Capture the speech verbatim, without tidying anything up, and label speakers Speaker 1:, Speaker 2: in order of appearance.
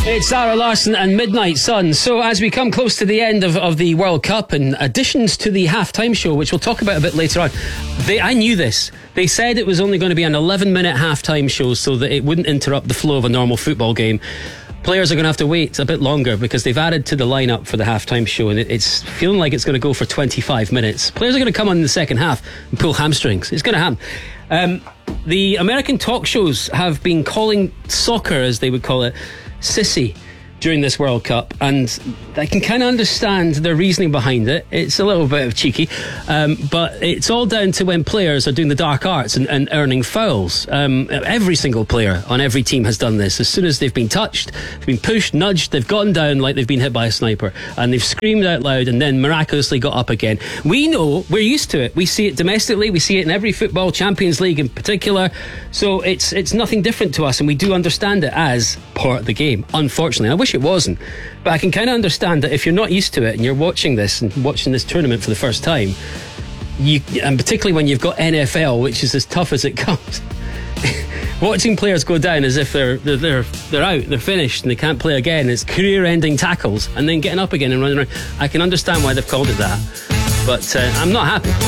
Speaker 1: It's Zara Larsson and Midnight Sun. So as we come close to the end of, of the World Cup and additions to the halftime show, which we'll talk about a bit later on, they, I knew this. They said it was only going to be an eleven minute halftime show so that it wouldn't interrupt the flow of a normal football game. Players are going to have to wait a bit longer because they've added to the lineup for the halftime show, and it, it's feeling like it's going to go for twenty-five minutes. Players are going to come on in the second half and pull hamstrings. It's going to happen. Um, the American talk shows have been calling soccer, as they would call it, sissy during this World Cup, and I can kind of understand their reasoning behind it. It's a little bit of cheeky, um, but it's all down to when players are doing the dark arts and, and earning fouls. Um, every single player on every team has done this. As soon as they've been touched, they've been pushed, nudged, they've gotten down like they've been hit by a sniper, and they've screamed out loud and then miraculously got up again. We know, we're used to it. We see it domestically, we see it in every football, Champions League in particular, so it's it's nothing different to us, and we do understand it as part of the game. Unfortunately, I wish it wasn't, but I can kind of understand that if you're not used to it and you're watching this and watching this tournament for the first time, you, and particularly when you've got N F L, which is as tough as it comes, watching players go down as if they're, they're they're they're out, they're finished and they can't play again, it's career-ending tackles, and then getting up again and running around. I can understand why they've called it that, but uh, I'm not happy.